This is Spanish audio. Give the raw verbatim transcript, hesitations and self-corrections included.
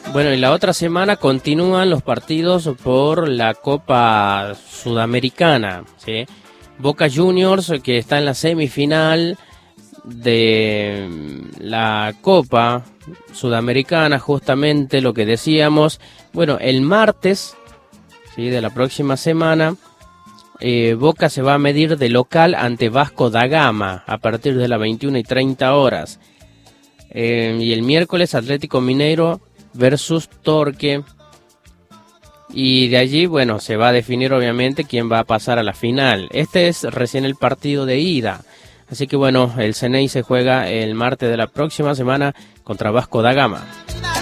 Bueno, y la otra semana continúan los partidos por la Copa Sudamericana, ¿sí? Boca Juniors, que está en la semifinal de la Copa Sudamericana, justamente lo que decíamos. Bueno, el martes, ¿sí?, de la próxima semana, eh, Boca se va a medir de local ante Vasco da Gama a partir de las veintiuna y treinta horas. Eh, y el miércoles Atlético Mineiro versus Torque. Y de allí, bueno, se va a definir obviamente quién va a pasar a la final. Este es recién el partido de ida. Así que bueno, el C N E I se juega el martes de la próxima semana contra Vasco da Gama.